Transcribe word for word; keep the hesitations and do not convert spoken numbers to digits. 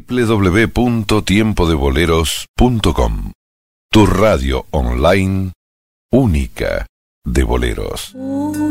w w w punto tiempo de boleros punto com. Tu radio online única de boleros.